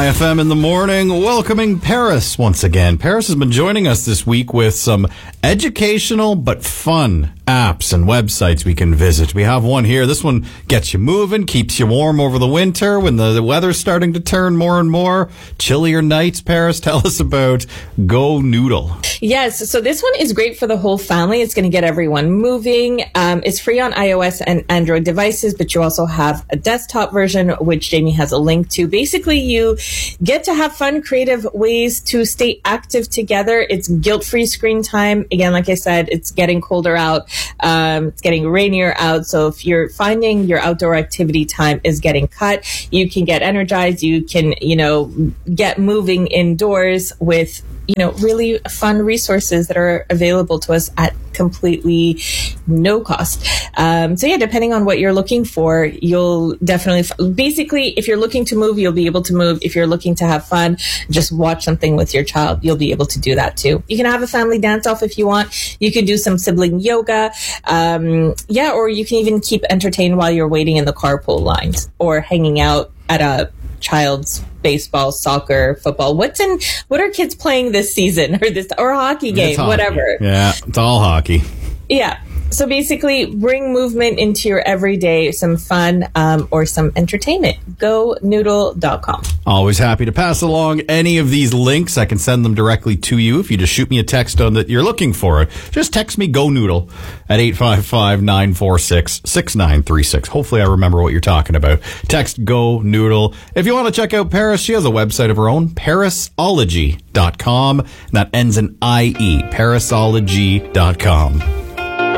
IFM in the morning, welcoming Paris once again. Paris has been joining us this week with some educational but fun apps and websites we can visit. We have one here. This one gets you moving, keeps you warm over the winter when the weather's starting to turn more and more chillier nights. Paris, tell us about Go Noodle. Yes, so this one is great for the whole family. It's going to get everyone moving. It's free on iOS and Android devices, but you also have a desktop version, which Jamie has a link to. Basically, you get to have fun, creative ways to stay active together. It's guilt-free screen time. Again, like I said, it's getting colder out. It's getting rainier out. So if you're finding your outdoor activity time is getting cut, you can get energized. You can, get moving indoors with, really fun resources that are available to us at completely no cost. Depending on what you're looking for, you'll definitely, basically, if you're looking to move, you'll be able to move. If you're looking to have fun, just watch something with your child, you'll be able to do that too. You can have a family dance off if you want. You can do some sibling yoga. Or you can even keep entertained while you're waiting in the carpool lines or hanging out at a child's baseball, soccer, football. What are kids playing this season or a hockey game, whatever. Yeah, it's all hockey. Yeah. So basically, bring movement into your everyday, some fun or some entertainment. GoNoodle.com. Always happy to pass along any of these links. I can send them directly to you if you just shoot me a text on that you're looking for it. Just text me Go Noodle at 855-946-6936. Hopefully I remember what you're talking about. Text Go Noodle. If you want to check out Paris, she has a website of her own, Parisology.com. And that ends in IE, Parisology.com.